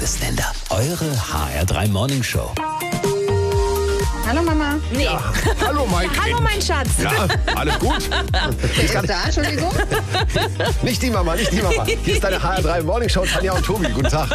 Bundesländer. Eure HR3 Morning Show. Hallo Mama. Nee. Ja. Hallo Mike. Hallo mein Schatz. Ja, alles gut? Wer ist da? Entschuldigung. Nicht die Mama, nicht die Mama. Hier ist deine HR3 Morning Show, Tanja und Tobi. Guten Tag.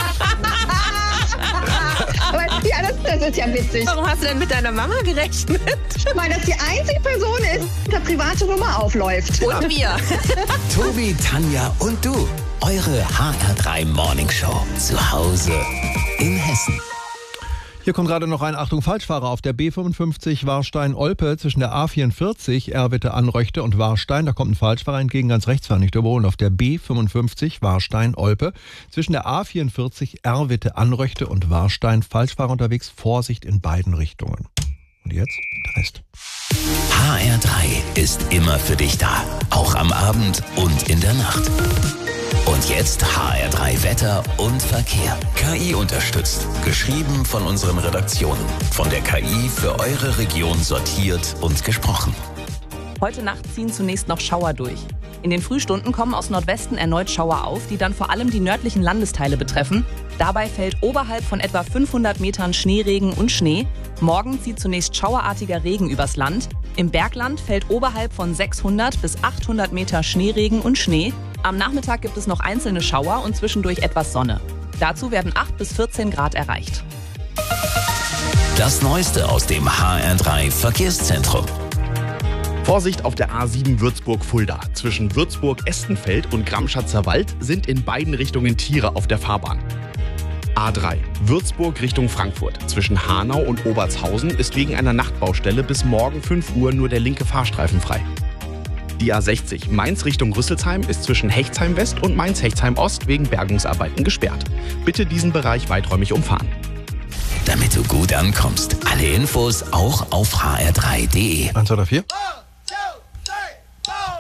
Aber ja, das ist ja witzig. Warum hast du denn mit deiner Mama gerechnet? Weil das die einzige Person ist, die der private Nummer aufläuft. Und wir. Tobi, Tanja und du. Eure HR3 Morning Show. Zu Hause in Hessen. Hier kommt gerade noch ein Achtung-Falschfahrer auf der B55 Warstein-Olpe zwischen der A44 Erwitte-Anröchte und Warstein. Da kommt ein Falschfahrer entgegen, ganz rechts fahren, nicht überholen. Auf der B55 Warstein-Olpe zwischen der A44 Erwitte-Anröchte und Warstein. Falschfahrer unterwegs, Vorsicht in beiden Richtungen. Und jetzt der Rest. HR3 ist immer für dich da. Auch am Abend und in der Nacht. Und jetzt HR3 Wetter und Verkehr. KI unterstützt. Geschrieben von unseren Redaktionen. Von der KI für eure Region sortiert und gesprochen. Heute Nacht ziehen zunächst noch Schauer durch. In den Frühstunden kommen aus Nordwesten erneut Schauer auf, die dann vor allem die nördlichen Landesteile betreffen. Dabei fällt oberhalb von etwa 500 Metern Schneeregen und Schnee. Morgen zieht zunächst schauerartiger Regen übers Land. Im Bergland fällt oberhalb von 600 bis 800 Meter Schneeregen und Schnee. Am Nachmittag gibt es noch einzelne Schauer und zwischendurch etwas Sonne. Dazu werden 8 bis 14 Grad erreicht. Das Neueste aus dem HR3 Verkehrszentrum. Vorsicht auf der A7 Würzburg-Fulda. Zwischen Würzburg-Estenfeld und Gramschatzer Wald sind in beiden Richtungen Tiere auf der Fahrbahn. A3 Würzburg Richtung Frankfurt. Zwischen Hanau und Obertshausen ist wegen einer Nachtbaustelle bis morgen 5 Uhr nur der linke Fahrstreifen frei. Die A60 Mainz Richtung Rüsselsheim ist zwischen Hechtsheim West und Mainz-Hechtsheim Ost wegen Bergungsarbeiten gesperrt. Bitte diesen Bereich weiträumig umfahren. Damit du gut ankommst. Alle Infos auch auf hr3.de. 1, 2, 3, 4.